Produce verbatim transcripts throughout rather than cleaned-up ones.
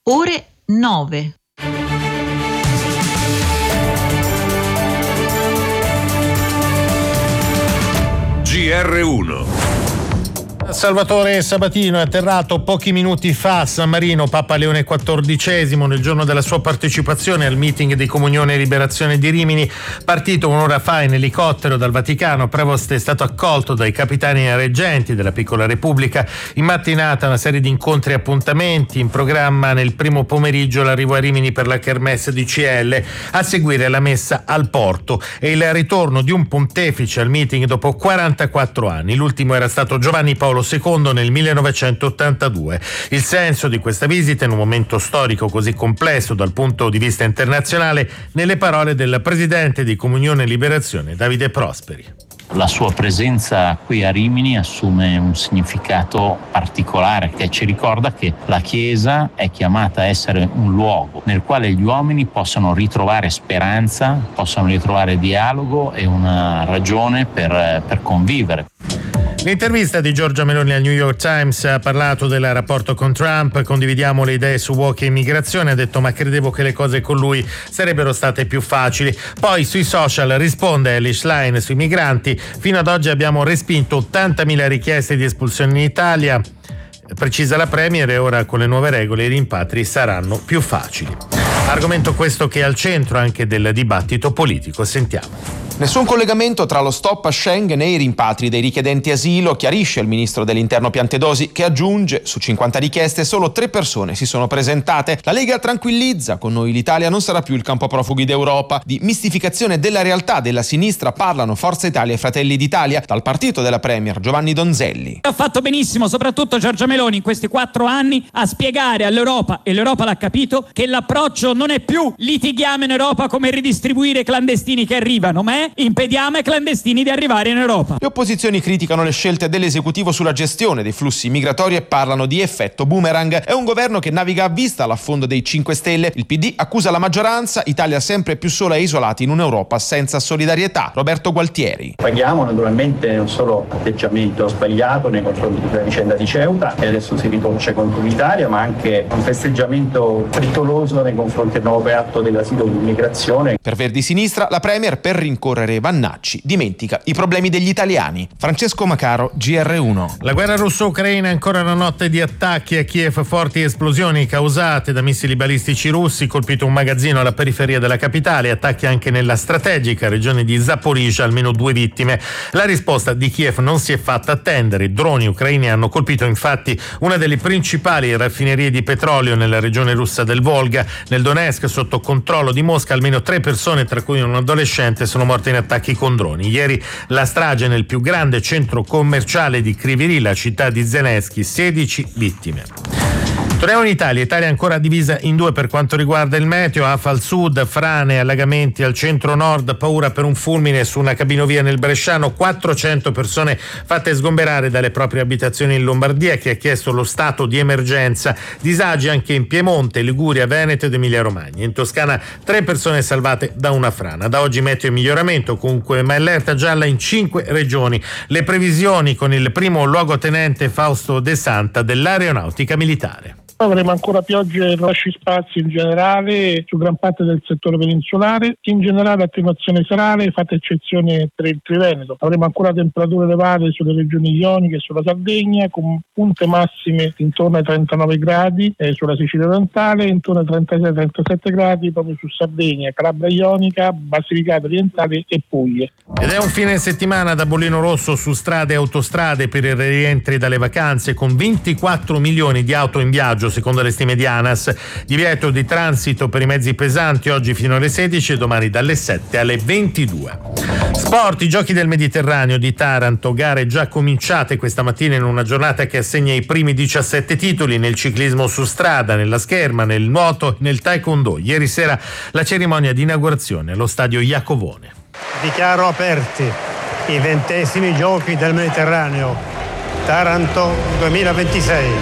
ore nove. G R uno. Salvatore Sabatino è atterrato pochi minuti fa a San Marino, Papa Leone quattordicesimo, nel giorno della sua partecipazione al meeting di Comunione e Liberazione di Rimini. Partito un'ora fa in elicottero dal Vaticano, Prevost è stato accolto dai capitani e reggenti della piccola Repubblica. In mattinata una serie di incontri e appuntamenti, in programma nel primo pomeriggio l'arrivo a Rimini per la Kermesse di C L, a seguire la messa al porto e il ritorno di un pontefice al meeting dopo quarantaquattro anni. L'ultimo era stato Giovanni Paolo secondo nel millenovecentottantadue. Il senso di questa visita in un momento storico così complesso dal punto di vista internazionale, nelle parole del presidente di Comunione e Liberazione Davide Prosperi. La sua presenza qui a Rimini assume un significato particolare che ci ricorda che la Chiesa è chiamata a essere un luogo nel quale gli uomini possano ritrovare speranza, possano ritrovare dialogo e una ragione per, per convivere. L'intervista di Giorgia Meloni al New York Times ha parlato del rapporto con Trump. Condividiamo le idee su walk e immigrazione, ha detto, ma credevo che le cose con lui sarebbero state più facili. Poi sui social risponde Elly Schlein sui migranti. Fino ad oggi abbiamo respinto ottantamila richieste di espulsione in Italia. Precisa la Premier, e ora con le nuove regole i rimpatri saranno più facili. Argomento questo che è al centro anche del dibattito politico. Sentiamo. Nessun collegamento tra lo stop a Schengen e i rimpatri dei richiedenti asilo, chiarisce il ministro dell'Interno Piantedosi, che aggiunge: su cinquanta richieste solo tre persone si sono presentate. La Lega tranquillizza: con noi l'Italia non sarà più il campo profughi d'Europa. Di mistificazione della realtà della sinistra parlano Forza Italia e Fratelli d'Italia. Dal partito della Premier Giovanni Donzelli: ha fatto benissimo soprattutto Giorgia Meloni in questi quattro anni a spiegare all'Europa, e l'Europa l'ha capito, che l'approccio non è più litighiamo in Europa come ridistribuire i clandestini che arrivano, ma è impediamo ai clandestini di arrivare in Europa. Le opposizioni criticano le scelte dell'esecutivo sulla gestione dei flussi migratori e parlano di effetto boomerang. È un governo che naviga a vista all'affondo dei cinque Stelle. Il P D accusa la maggioranza: Italia sempre più sola e isolati in un'Europa senza solidarietà. Roberto Gualtieri: paghiamo naturalmente non solo atteggiamento sbagliato nei confronti della vicenda di Ceuta, e adesso si ritorce contro l'Italia, ma anche un festeggiamento frettoloso nei confronti del nuovo patto dell'asilo e dell'immigrazione. Per Verdi Sinistra, la Premier, per rincorrere Vannacci, dimentica i problemi degli italiani. Francesco Macaro, G R uno. La guerra russo-ucraina è ancora una notte di attacchi a Kiev, forti esplosioni causate da missili balistici russi, colpito un magazzino alla periferia della capitale, attacchi anche nella strategica regione di Zaporizhzhia, almeno due vittime. La risposta di Kiev non si è fatta attendere. Droni ucraini hanno colpito infatti una delle principali raffinerie di petrolio nella regione russa del Volga. Nel Donetsk, sotto controllo di Mosca, almeno tre persone, tra cui un adolescente, sono morte in attacchi con droni. Ieri la strage nel più grande centro commerciale di Kryvyi, la città di Zelensky, sedici vittime. Torniamo in Italia. Italia ancora divisa in due per quanto riguarda il meteo. Afa al sud, frane, allagamenti al centro-nord, paura per un fulmine su una cabinovia nel Bresciano, quattrocento persone fatte sgomberare dalle proprie abitazioni in Lombardia, che ha chiesto lo stato di emergenza. Disagi anche in Piemonte, Liguria, Veneto ed Emilia Romagna. In Toscana tre persone salvate da una frana. Da oggi meteo in miglioramento comunque, ma allerta gialla in cinque regioni. Le previsioni con il primo luogotenente Fausto De Santa dell'Aeronautica Militare. Avremo ancora piogge e rosci spazi in generale su gran parte del settore peninsulare. In generale attenuazione serale, fatta eccezione per il Triveneto. Avremo ancora temperature elevate sulle regioni ioniche e sulla Sardegna, con punte massime intorno ai trentanove gradi eh, sulla Sicilia orientale, intorno ai trentasei trentasette gradi proprio su Sardegna, Calabria ionica, Basilicata orientale e Puglie. Ed è un fine settimana da bollino rosso su strade e autostrade per i rientri dalle vacanze, con ventiquattro milioni di auto in viaggio secondo le stime di ANAS. Divieto di transito per i mezzi pesanti oggi fino alle sedici e domani dalle sette alle ventidue. Sport, i giochi del Mediterraneo di Taranto, gare già cominciate questa mattina in una giornata che assegna i primi diciassette titoli nel ciclismo su strada, nella scherma, nel nuoto e nel taekwondo. Ieri sera la cerimonia di inaugurazione allo stadio Iacovone. Dichiaro aperti i ventesimi giochi del Mediterraneo Taranto duemilaventisei.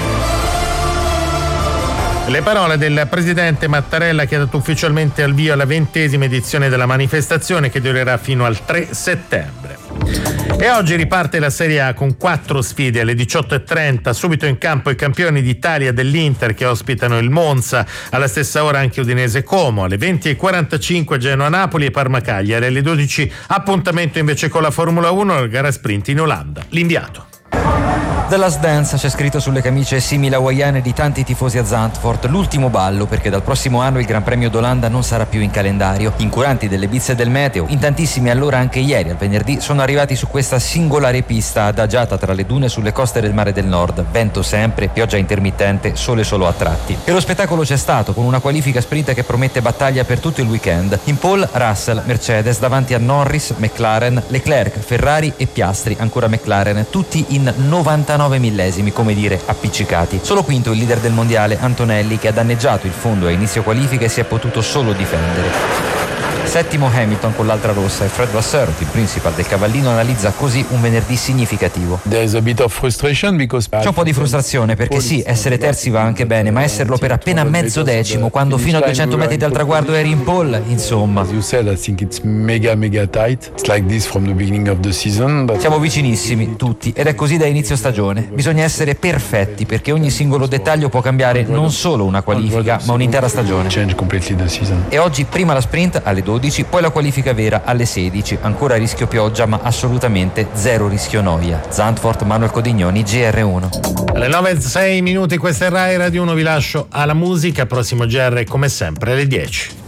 Le parole del presidente Mattarella, che ha dato ufficialmente al via alla ventesima edizione della manifestazione, che durerà fino al tre settembre. E oggi riparte la Serie A con quattro sfide alle diciotto e trenta, subito in campo i campioni d'Italia dell'Inter che ospitano il Monza, alla stessa ora anche Udinese Como, alle venti e quarantacinque Genoa Napoli e Parma Cagliari, alle dodici appuntamento invece con la Formula uno, la gara sprint in Olanda. L'inviato. The Last Dance c'è scritto sulle camicie simil-hawaiane di tanti tifosi a Zandvoort, l'ultimo ballo, perché dal prossimo anno il Gran Premio d'Olanda non sarà più in calendario. Incuranti delle bizze del meteo, in tantissimi allora anche ieri al venerdì sono arrivati su questa singolare pista adagiata tra le dune sulle coste del Mare del Nord, vento sempre, pioggia intermittente, sole solo a tratti. E lo spettacolo c'è stato, con una qualifica sprint che promette battaglia per tutto il weekend. In pole Russell, Mercedes davanti a Norris, McLaren, Leclerc, Ferrari e Piastri, ancora McLaren, tutti in novantanove millesimi, come dire appiccicati. Solo quinto il leader del mondiale Antonelli, che ha danneggiato il fondo a inizio qualifica e si è potuto solo difendere. Settimo Hamilton con l'altra rossa e Fred Vasseur, il principal del cavallino, analizza così un venerdì significativo. C'è un po' di frustrazione perché sì, essere terzi va anche bene, ma esserlo per appena mezzo decimo quando fino a duecento metri dal traguardo eri in pole, insomma. Siamo vicinissimi, tutti, ed è così da inizio stagione. Bisogna essere perfetti perché ogni singolo dettaglio può cambiare non solo una qualifica, ma un'intera stagione. E oggi prima la sprint alle dodici, poi la qualifica vera alle sedici, ancora rischio pioggia ma assolutamente zero rischio noia. Zandvoort, Manuel Codignoni, G R uno. Alle nove e sei minuti, questa è Rai Radio uno, vi lascio alla musica, prossimo G R come sempre alle dieci.